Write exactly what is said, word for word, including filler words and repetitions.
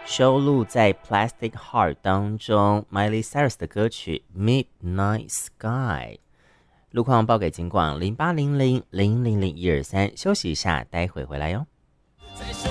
收录在 Plastic Heart 当中 Miley Cyrus 的歌曲 Midnight Sky。路况报给警广零八零零零零零一二三，休息一下，待会回来哟。